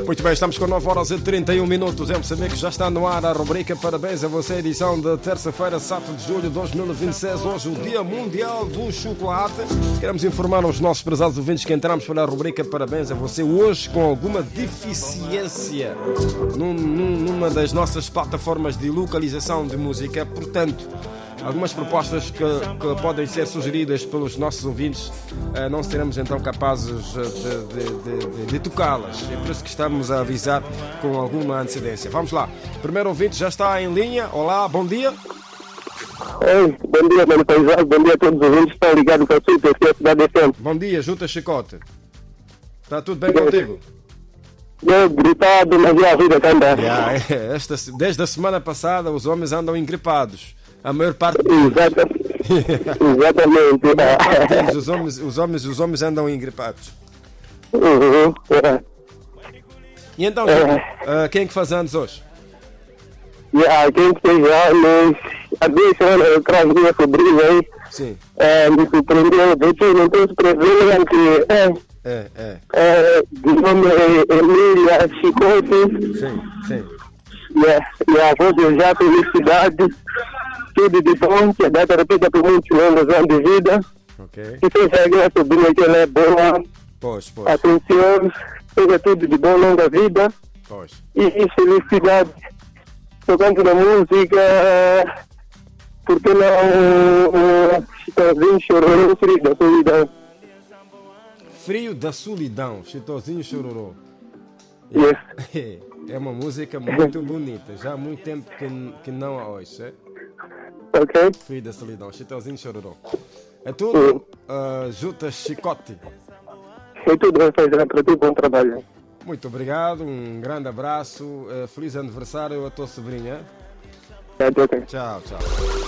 Muito bem, estamos com 9 horas e 31 minutos. É Moçambique, já está no ar a rubrica Parabéns a você, edição de terça-feira, 7 de julho de 2026. Hoje, o Dia Mundial do Chocolate. Queremos informar os nossos prezados ouvintes que entramos para a rubrica Parabéns a você hoje com alguma deficiência numa das nossas plataformas de localização de música. Portanto, algumas propostas que podem ser sugeridas pelos nossos ouvintes, não seremos então capazes de tocá-las. É por isso que estamos a avisar com alguma antecedência. Vamos lá. Primeiro ouvinte já está em linha. Olá, bom dia. Ei, bom dia, mano Paisão. Bom dia a todos os ouvintes que estão ligados para a sua Cidade FM. Bom dia, Juta Chicote. Está tudo bem contigo? Eu gripado, mas a vida também. Desde a semana passada os homens andam engripados. A maior parte deles. Exatamente. Os homens andam engripados. E então, quem é que faz anos hoje? Quem fez anos, há 2 semanas eu trago minha sobrinha aí. Sim. Me surpreendeu, não estou surpreendendo que de nome Emília Chicote. Sim. E a avó já felicidade. Tudo de bom, que a data repita por muitos longos anos de vida. Ok. E seja a minha sobrinha que ela é boa. Pois. Atenção, seja tudo de bom, longa vida. Pois. E felicidade. Tocando na música, porque não Chitãozinho Chororô, Frio da Solidão. Frio da Solidão, Chitãozinho Chororô. Yes. É uma música muito bonita, já há muito tempo que não a ouço, é? Ok. Frio da Solidão, Chitãozinho Chororô. É tudo, Juta Chicote. É tudo, vai fazer para ti, bom trabalho. Muito obrigado, um grande abraço, feliz aniversário à tua sobrinha. Ok. Tchau.